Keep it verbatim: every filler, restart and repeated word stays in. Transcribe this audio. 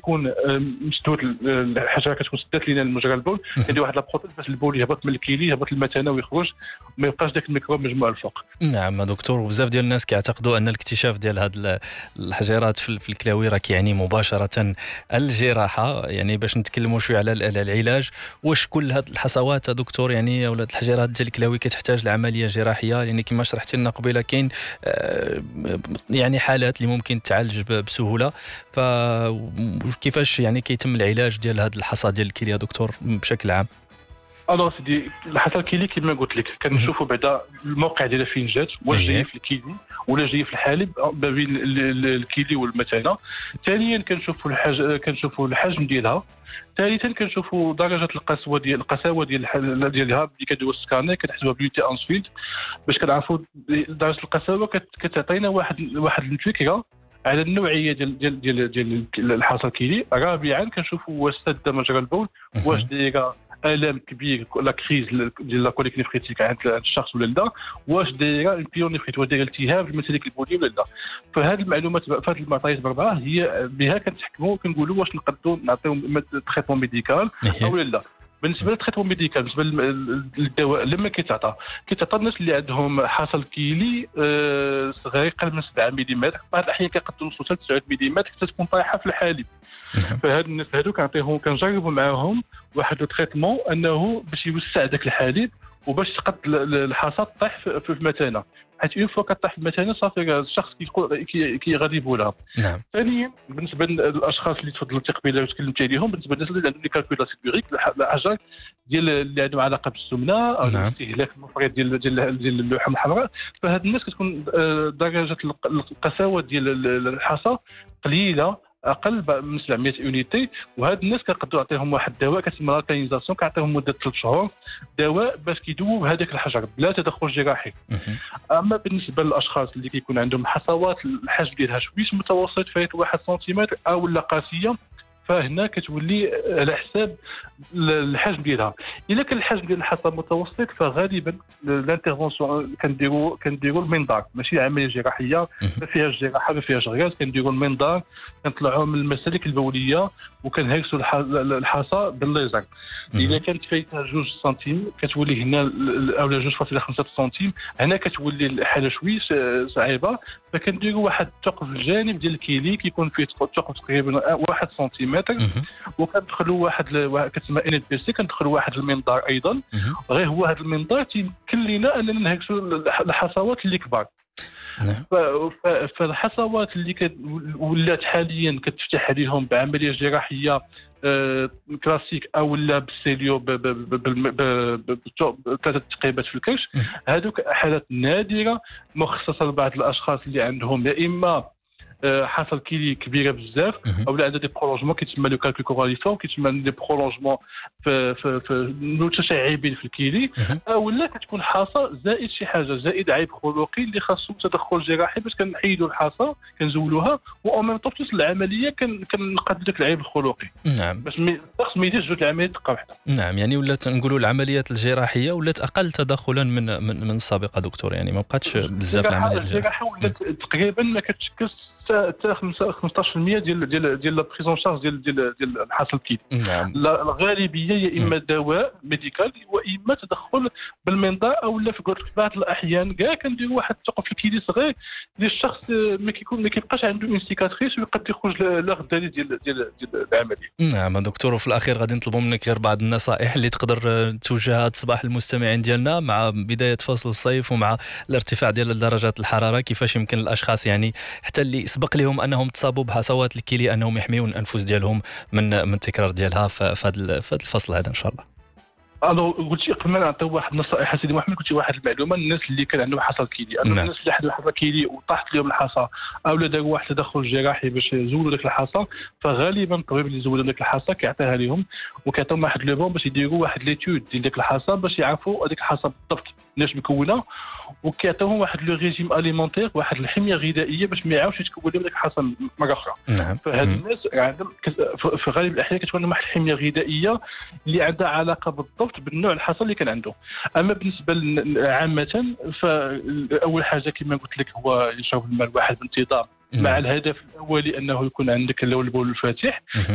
كتكون مسدود الحشره كتكون سدات لينا المجرى البول، كندير واحد لابروتيز باش البول يهبط من الكيلي يهبط المثانه ويخرج ما يبقاش داك الميكروب مجموع الفوق. نعم دكتور، وبزاف ديال الناس كيعتقدوا ان الاكتشاف ديال هاد الحجرات في الكلاوي راه كيعني مباشره الجراحه. يعني باش نتكلموا شويه على العلاج، واش كل هاد الحصوات دكتور يعني ولا الحجرات ديال الكلاوي كتحتاج لعمليه جراحيه؟ يعني كما شرحتي لنا قبيله كاين يعني حالات اللي ممكن تعالج بسهوله، فكيفاش يعني كيتم العلاج ديال هاد الحصى ديال الكلى يا دكتور بشكل عام؟ الوغ سيدي الحصى الكيلي كما قلت لك كنشوفوا بعدا الموقع ديالها فين جات، واش جايه في الكيلي ولا جايه في الحالب ما بين الكيلي والمثانه. ثانيا كنشوفوا الحجم كنشوفوا الحجم ديالها. ثالثا كنشوفوا درجه القسوه ديال القساوه ديال ديالها اللي كنديروا السكانر كنحسبوها بيوتي انسفيلد باش كنعرفوا درجه القساوه. كتعطينا واحد واحد الفكره على النوعيه ديال ديال ديال, ديال الحصى الكيلي. رابعا كنشوفوا واش سد مجرى البول، واش دايره الام كبير لا كريز ديال لا كوليك نفريتيك عند الشخص ولا لا، واش دايره البيون نفريت واش دايره التهاب المسالك البوليه ولا لا. فهاد المعلومات فهاد المعطيات بربعه هي بها كنتحكموا كنقولوا واش نقدروا نعطيو تريتمون ميديكال او لا. بالنسبه للتريتمون ميديكال بالنسبه للدواء لما كيتعطى كيتعطى الناس اللي عندهم حصى الكيلي صغير قل من سبعة ملم، بعض الاحيان كيقدروا يوصلوا حتى تسعة ملم حتى تكون طايحه في الحالب. فهاد الناس هادو كنعطيهم كنجربوا معاهم واحد التريتمون انه باش يوسع داك الحالب وباش تقد الحصى طيح في المثانه، حيت اون فوا كطيح في المثانه صافي الشخص كي كي غادي يبولها. نعم. ثانيا بالنسبه للاشخاص اللي تفضلتي قبيله وتكلمتي عليهم، بالنسبه للناس اللي عندهم كالكول اسيدوريك الحاجه ديال اللي عندهم علاقه بالسمنه او نعم. الاستهلاك المفرط ديال ديال ديال اللحوم الحمراء، فهاد الناس كتكون درجه القساوه ديال الحصى قليله اقل من سبعمية يونيتي. وهاد الناس كنقدروا نعطيهم واحد الدواء كتسمى لالكالينيزاسيون كنعطيهم مده ثلاث شهور دواء باش كيدوب هذاك الحجر بلا تدخل جراحي. اما بالنسبه للاشخاص اللي كيكون عندهم حصوات الحجم ديالها شويش متوسط فايت واحد سنتيمتر او لا قاسيه، فهنا كتولي على حساب الحجم ديالها. الا كان الحجم ديال الحصى متوسط فغالبا الانترفونسيون كنديروا كنديروا المنظار، ماشي عمليه جراحيه ما فيهاش جراحه ما فيهاش غياز، كنديروا المنظار كنطلعوه من المسالك البوليه وكنهرسوا الحصى بالليزر. اذا كانت فايتها جوج سنتيم كتولي هنا اولا جوج فاصلة خمسة سنتيم، هنا كتولي الحاله شويش صعيبه. فكنديروا واحد الثقب في الجانب ديال الكيلي كيكون فيه ثقب تقريبا واحد سنتيمتر، وكندخلوا واحد كتسمى ان بي سي كندخلوا واحد المنظار ايضا. غير هو هذا المنظار تيمكن لنا اننا نهكسوا الحصوات اللي كبار. فالحصوات اللي كت... ولات حاليا كتفتح عليهم بعمليه جراحيه آه... كلاسيك او لا بالسيليو بثلاثه تقيبات في الكرش، هذوك حالات نادره مخصصه لبعض الاشخاص اللي عندهم يا اما حصل كيلي كبيره بزاف او لا عندها دي برولونجمون كيتسمى لو كالكول كوراليفورم كيتسمى دي برولونجمون في في في متشعبين في الكيلي، او لا كتكون حصى زائد شي حاجه زائد عيب خلقي اللي خاصو تدخل جراحي باش كنحيدوا الحصى كنزولوها و ميم طون في العمليه كنقاد داك العيب الخلقي. نعم. باش الشخص ما يديرش جوج العمليات دقه واحده. نعم، يعني ولات نقولوا العمليات الجراحيه ولات اقل تدخلا من من, من السابقه دكتور، يعني ما بقاتش بزاف العمليات الجراحه ولات تقريبا ما كتشكلش حتى خمسطاش بالمية ديال ديال ديال لا بريزون شارج ديال ديال ديال الحصى الكيلي. نعم. الغالبيه يا اما دواء ميديكال واما تدخل بالمنظار او لا في بعض الاحيان كاع كنديروا واحد الثقب في الكيلي صغير اللي الشخص ما كيكون ما كيبقاش عنده اون سيكاتريس ويقدر يخرج لا غدا ديال ديال ديال العمليه. نعم دكتور، وفي الاخير غادي نطلبوا منك غير بعض النصائح اللي تقدر توجهها صباح المستمعين ديالنا مع بدايه فصل الصيف ومع الارتفاع ديال درجات الحراره، كيفاش يمكن الاشخاص يعني حتى اللي سبق لهم انهم تصابوا بحصوات الكلى انهم يحميون الانفس ديالهم من من التكرار ديالها في هذا الفصل هذا ان شاء الله. الو قلتي قبل ما نعطيو واحد النصائح سيدي محمد، قلتي واحد المعلومه الناس اللي كان عندهم حصى الكيلي، انا الناس اللي عندهم حصى كيلي وطاحت لهم الحصى او داروا واحد التدخل جراحي باش يزولوا داك الحصى، فغالبا الطبيب اللي زول داك الحصى كيعطيها لهم وكيعطيهم واحد لو بون باش يديروا واحد ليتود ديال داك الحصى باش يعرفوا هذيك الحصى بالضبط علاش مكونه، وكيعطيوهم واحد لو ريجيم اليمونتير واحد الحميه غذائيه باش ما يعاودش يتكون لهم داك الحصى مره اخرى. نعم. فهاد الناس عندهم في غالب الاحيان كتكون عندهم واحد الحميه غذائيه اللي عندها علاقه بالضبط بالنوع الحصى اللي كان عنده. اما بالنسبه عامه فاول حاجه كما قلت لك هو يشرب الماء الواحد بانتظام مع الهدف الاولي انه يكون عندك اللون البول الفاتح.